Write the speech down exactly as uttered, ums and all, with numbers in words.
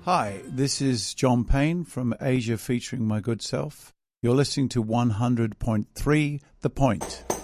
Hi, this is John Payne from Asia featuring My Good Self. You're listening to one hundred point three The Point.